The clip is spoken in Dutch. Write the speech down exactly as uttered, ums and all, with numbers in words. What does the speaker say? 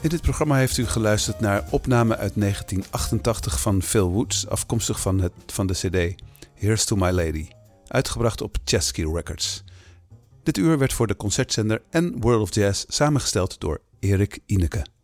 In dit programma heeft u geluisterd naar opname uit negentien achtentachtig van Phil Woods, afkomstig van, het, van de cd Here's to My Lady, uitgebracht op Chesky Records. Dit uur werd voor de Concertzender en World of Jazz samengesteld door Erik Ineke.